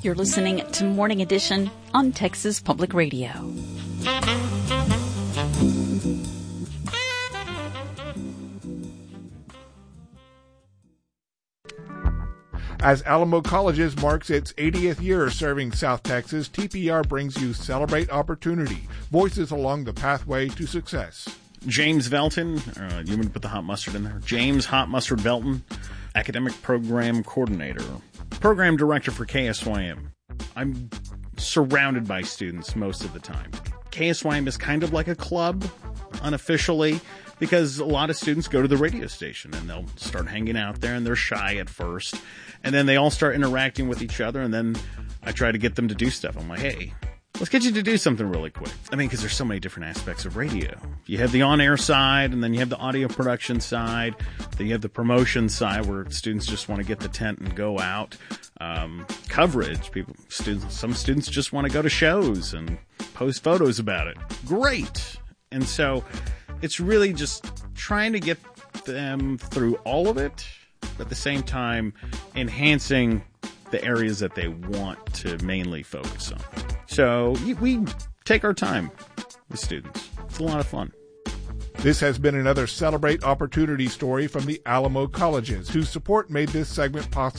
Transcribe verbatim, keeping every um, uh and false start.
You're listening to Morning Edition on Texas Public Radio. As Alamo Colleges marks its eightieth year serving South Texas, T P R brings you Celebrate Opportunity, voices along the pathway to success. James Velton, uh, you want to put the hot mustard in there? James Hot Mustard Velton, Academic Program Coordinator, Program Director for K S Y M. I'm surrounded by students most of the time. K S Y M is kind of like a club, unofficially, because a lot of students go to the radio station and they'll start hanging out there and they're shy at first. And then they all start interacting with each other, and then I try to get them to do stuff. I'm like, hey, let's get you to do something really quick. I mean, because there's so many different aspects of radio. You have the on-air side, and then you have the audio production side. Then you have the promotion side where students just want to get the tent and go out. Um, coverage, people, students, some students just want to go to shows and post photos about it. Great. And so it's really just trying to get them through all of it, but at the same time enhancing the areas that they want to mainly focus on. So we take our time with students. It's a lot of fun. This has been another Celebrate Opportunity story from the Alamo Colleges, whose support made this segment possible.